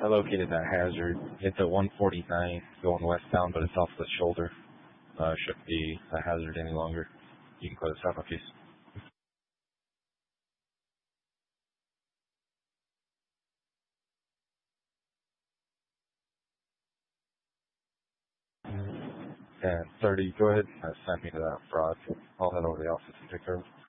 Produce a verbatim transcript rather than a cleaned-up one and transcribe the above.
I located that hazard. It's at one forty-nine going westbound, but it's off the shoulder. Uh, shouldn't be a hazard any longer. You can close out a piece. And thirty, go ahead and assign me to that fraud. I'll head over to the office and take care of it.